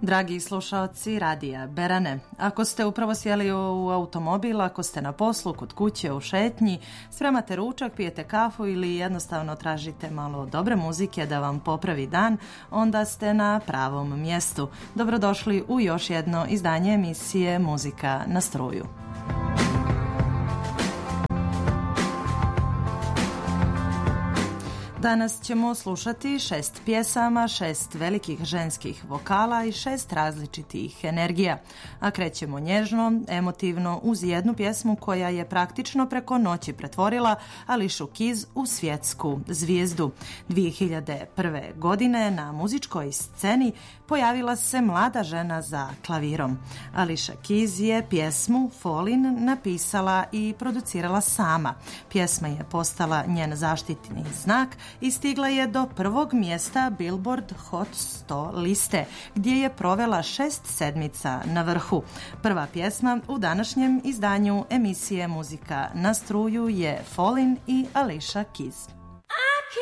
Dragi slušaoci Radija Berane, ako ste upravo sjeli u automobil, ako ste na poslu, kod kuće, u šetnji, spremate ručak, pijete kafu ili jednostavno tražite malo dobre muzike da vam popravi dan, onda ste na pravom mjestu. Dobrodošli u još jedno izdanje emisije Muzika na struju. Danas ćemo slušati 6 pjesama, 6 velikih ženskih vokala i 6 različitih energija. A krećemo nježno, emotivno uz jednu pjesmu koja je praktično preko noći pretvorila Ališu Keys u svjetsku zvijezdu. 2001. godine na muzičkoj sceni pojavila se mlada žena za klavirom. Ališa Keys je pjesmu Fallin' napisala i producirala sama. Pjesma je postala njen zaštitni znak i stigla je do prvog mjesta Billboard Hot 100 liste, gdje je provela 6 sedmica na vrhu. Prva pjesma u današnjem izdanju emisije Muzika na struju je Fallin' i Ališa Keys.